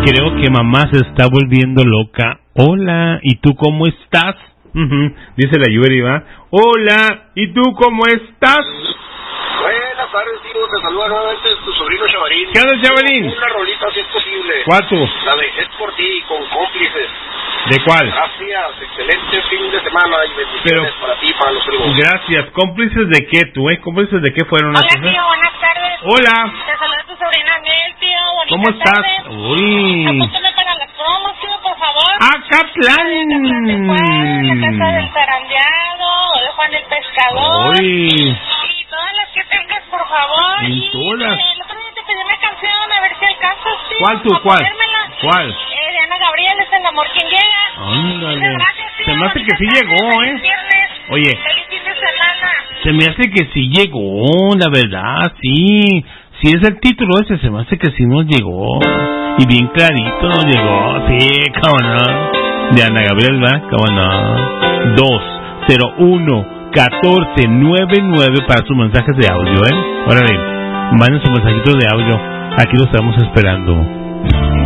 Creo que mamá se está volviendo loca. Hola, ¿y tú cómo estás? Dice la Yuri, ¿va? Hola, ¿y tú cómo estás? Buenas tardes, tío. Te saluda nuevamente tu sobrino Chavarín. ¿Qué onda, Chavarín? Una rolita si es posible. ¿Cuál tú? La de Es por ti, con Cómplices. ¿De cuál? Gracias, excelente fin de semana y bendiciones para ti y para los primos. Gracias. ¿Cómplices de qué, tú, ¿Cómplices de qué fueron? Hola, tío, buenas tardes. Hola. Te saluda tu sobrina Nel, tío. Bonita ¿Cómo estás? tarde. Uy. Apúntame para las promos, tío, por favor. ¡Acatlán! La casa del zarandeado, de Juan el Pescador. Uy. Y todas las que tengas, por favor. ¿Y todas? El otro día te pedí una canción, a ver si alcanzas, tío. ¿Cuál tú, cuál? ¿Cuál? De Ana Gabriel, es El amor quien llega. Ándale. Gracias, tío. Se me hace que sí llegó, Oye. Feliz fin de semana. Se me hace que sí llegó, la verdad, sí. Si es el título ese, se me hace que sí nos llegó. Y bien clarito nos llegó. Sí, cómo no. De Ana Gabriel, ¿verdad? Cómo no. 201-1499 para sus mensajes de audio, Órale, manden sus mensajitos de audio. Aquí los estamos esperando.